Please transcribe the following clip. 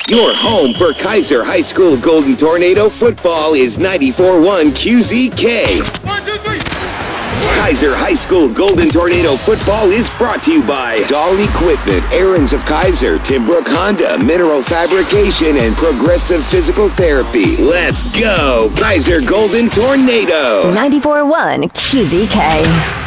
Your home for Kaiser High School Golden Tornado football is 94.1 QZK. 1, 2, 3. Kaiser High School Golden Tornado football is brought to you by Dahl Equipment, Aaron's of Kaiser, Timbrook Honda, Mineral Fabrication, and Progressive Physical Therapy. Let's go, Kaiser Golden Tornado. 94.1 QZK.